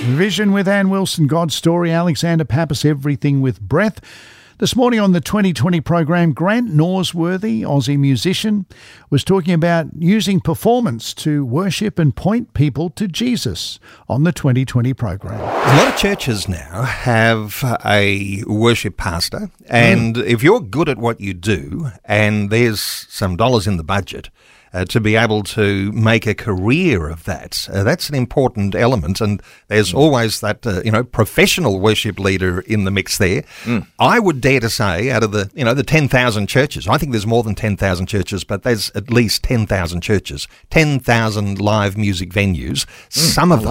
Vision with Ann Wilson, God's Story, Alexander Pappas, Everything with Breath. This morning on the 2020 program, Grant Norsworthy, Aussie musician, was talking about using performance to worship and point people to Jesus on the 2020 program. A lot of churches now have a worship pastor, and if you're good at what you do and there's some dollars in the budget, to be able to make a career of that. That's an important element, and there's always that, professional worship leader in the mix there. I would dare to say out of the 10,000 churches, I think there's more than 10,000 churches, but there's at least 10,000 churches, 10,000 live music venues. Some of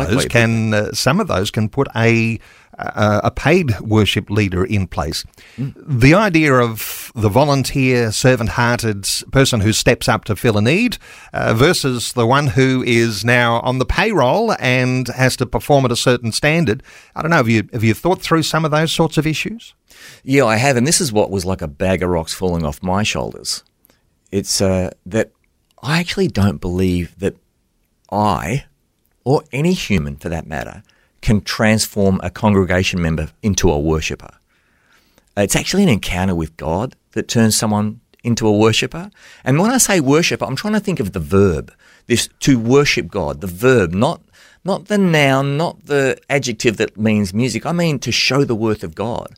those can put a paid worship leader in place. The idea of the volunteer, servant-hearted person who steps up to fill a need versus the one who is now on the payroll and has to perform at a certain standard. I don't know, have you thought through some of those sorts of issues? Yeah, I have, and this is what was like a bag of rocks falling off my shoulders. It's that I actually don't believe that I, or any human for that matter, can transform a congregation member into a worshipper. It's actually an encounter with God that turns someone into a worshipper. And when I say worshipper, I'm trying to think of the verb, this to worship God, the verb, not the noun, not the adjective that means music. I mean to show the worth of God.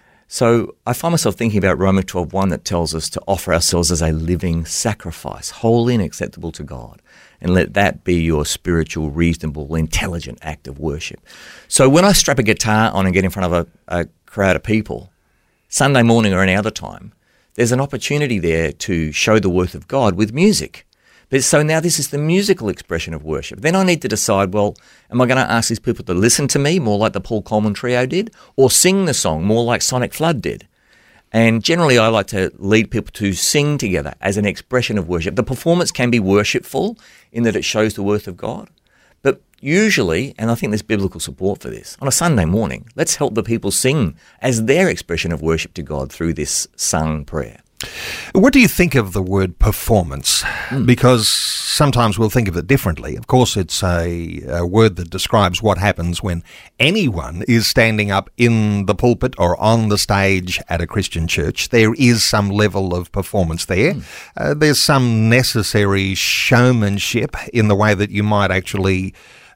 So I find myself thinking about Romans 12:1 that tells us to offer ourselves as a living sacrifice, holy and acceptable to God. And let that be your spiritual, reasonable, intelligent act of worship. So when I strap a guitar on and get in front of a crowd of people, Sunday morning or any other time, there's an opportunity there to show the worth of God with music. But so now this is the musical expression of worship. Then I need to decide, well, am I going to ask these people to listen to me more like the Paul Coleman Trio did, or sing the song more like Sonic Flood did? And generally I like to lead people to sing together as an expression of worship. The performance can be worshipful in that it shows the worth of God. But usually, and I think there's biblical support for this, on a Sunday morning, let's help the people sing as their expression of worship to God through this sung prayer. What do you think of the word performance? Because sometimes we'll think of it differently. Of course, it's a word that describes what happens when anyone is standing up in the pulpit or on the stage at a Christian church. There is some level of performance there. There's some necessary showmanship in the way that you might actually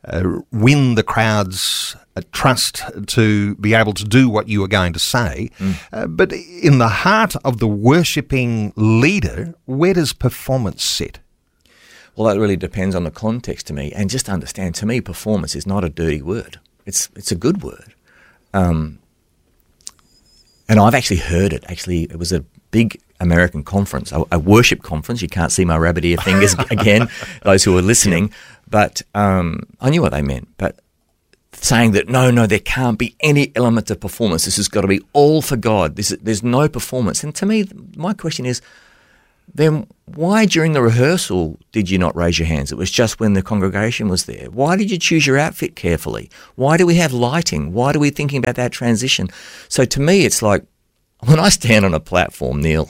win the crowd's trust to be able to do what you are going to say. But in the heart of the worshipping leader, where does performance sit? Well, that really depends on the context to me. And just understand, to me, performance is not a dirty word. It's a good word. And I've actually heard it. Actually, it was a big American conference, a worship conference. You can't see my rabbit ear fingers again, those who are listening. But I knew what they meant. But saying that, no, there can't be any element of performance. This has got to be all for God. There's no performance. And to me, my question is, then why during the rehearsal did you not raise your hands? It was just when the congregation was there. Why did you choose your outfit carefully? Why do we have lighting? Why are we thinking about that transition? So to me, it's like, when I stand on a platform, Neil,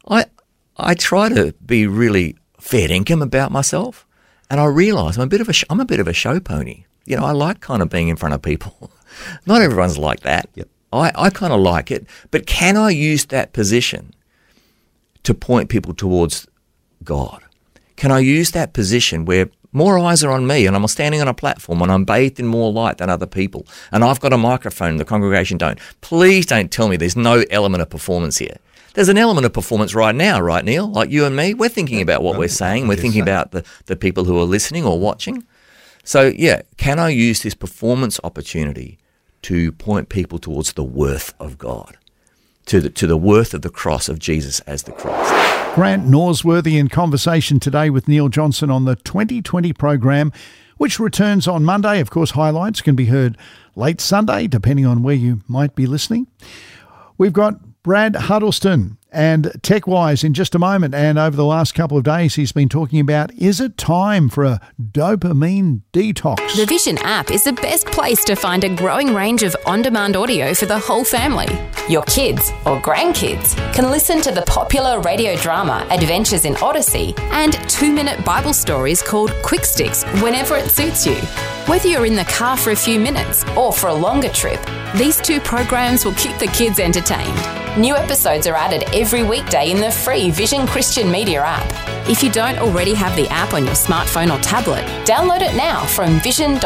I try to be really fair dinkum about myself, and I realise I'm a bit of a show pony. You know, I like kind of being in front of people. Not everyone's like that. Yep. I kind of like it, but can I use that position to point people towards God? Can I use that position where more eyes are on me and I'm standing on a platform and I'm bathed in more light than other people and I've got a microphone and the congregation don't? Please don't tell me there's no element of performance here. There's an element of performance right now, right, Neil? Like you and me, we're thinking about what we're saying. We're thinking about the people who are listening or watching. So, yeah, can I use this performance opportunity to point people towards the worth of God, to the worth of the cross of Jesus as the Christ? Grant Norsworthy in conversation today with Neil Johnson on the 2020 program, which returns on Monday. Of course, highlights can be heard late Sunday, depending on where you might be listening. We've got Brad Huddleston and TechWise in just a moment. And over the last couple of days, he's been talking about, is it time for a dopamine detox? The Vision app is the best place to find a growing range of on-demand audio for the whole family. Your kids or grandkids can listen to the popular radio drama Adventures in Odyssey and 2-minute Bible stories called Quick Sticks whenever it suits you. Whether you're in the car for a few minutes or for a longer trip, these two programs will keep the kids entertained. New episodes are added every weekday in the free Vision Christian Media app. If you don't already have the app on your smartphone or tablet, download it now from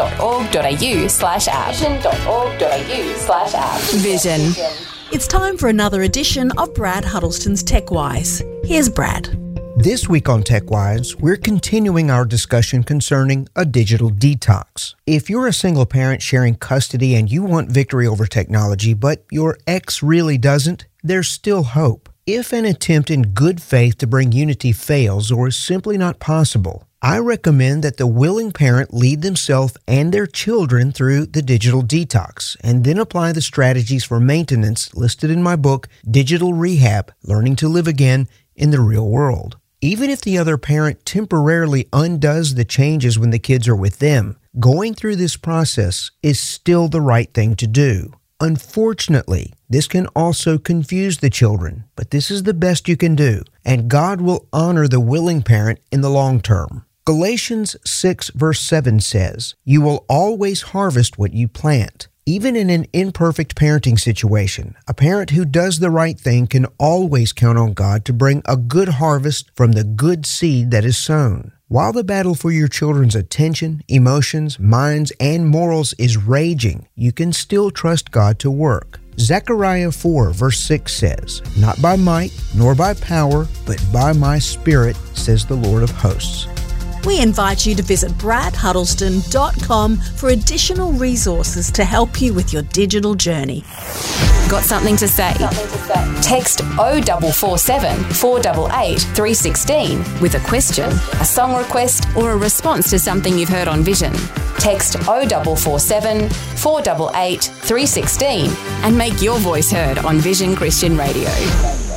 vision.org.au/app. Vision.org.au/app. Vision. It's time for another edition of Brad Huddleston's TechWise. Here's Brad. This week on TechWise, we're continuing our discussion concerning a digital detox. If you're a single parent sharing custody and you want victory over technology, but your ex really doesn't, there's still hope. If an attempt in good faith to bring unity fails or is simply not possible, I recommend that the willing parent lead themselves and their children through the digital detox and then apply the strategies for maintenance listed in my book, Digital Rehab: Learning to Live Again in the Real World. Even if the other parent temporarily undoes the changes when the kids are with them, going through this process is still the right thing to do. Unfortunately, this can also confuse the children, but this is the best you can do, and God will honor the willing parent in the long term. Galatians 6 verse 7 says, "You will always harvest what you plant." Even in an imperfect parenting situation, a parent who does the right thing can always count on God to bring a good harvest from the good seed that is sown. While the battle for your children's attention, emotions, minds, and morals is raging, you can still trust God to work. Zechariah 4 verse 6 says, "Not by might nor by power, but by my Spirit, says the Lord of hosts." We invite you to visit bradhuddleston.com for additional resources to help you with your digital journey. Got something to say? Text 0447 488 316 with a question, a song request, or a response to something you've heard on Vision. Text 0447 488 316 and make your voice heard on Vision Christian Radio.